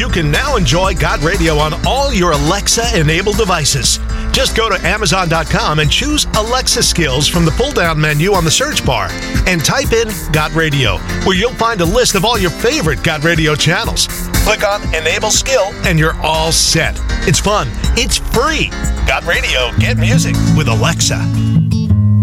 You can now enjoy Got Radio on all your Alexa-enabled devices. Just go to Amazon.com and choose Alexa Skills from the pull-down menu on the search bar and type in Got Radio, where you'll find a list of all your favorite Got Radio channels. Click on Enable Skill and you're all set. It's fun. It's free. Got Radio. Get music with Alexa.